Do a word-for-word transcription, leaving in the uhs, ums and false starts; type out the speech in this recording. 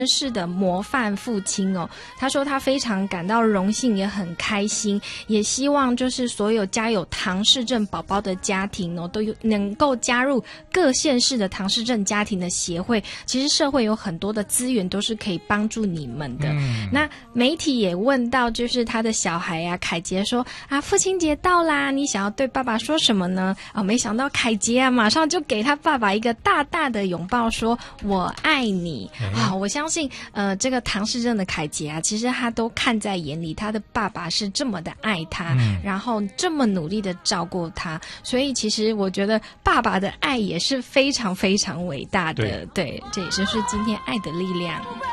是的模范父亲哦，他说他非常感到荣幸，也很开心，也希望就是所有家有唐氏症宝宝的家庭哦，都有能够加入各县市的唐氏症家庭的协会。其实社会有很多的资源都是可以帮助你们的。嗯、那媒体也问到，就是他的小孩啊，凯杰说啊，父亲节到啦，你想要对爸爸说什么呢？啊，没想到凯杰啊，马上就给他爸爸一个大大的拥抱，说我爱你。啊，我相信。信呃，这个唐氏症的凯杰啊，其实他都看在眼里，他的爸爸是这么的爱他，嗯、然后这么努力的照顾他，所以其实我觉得爸爸的爱也是非常非常伟大的。对，对，这也就是今天爱的力量。